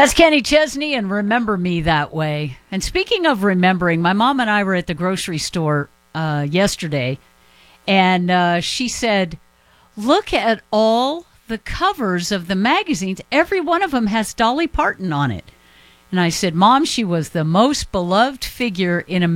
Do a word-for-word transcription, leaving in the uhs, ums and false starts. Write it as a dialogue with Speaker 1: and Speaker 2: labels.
Speaker 1: That's Kenny Chesney and Remember Me That Way. And speaking of remembering, my mom and I were at the grocery store uh, yesterday, and uh, she said, look at all the covers of the magazines. Every one of them has Dolly Parton on it. And I said, Mom, she was the most beloved figure in America.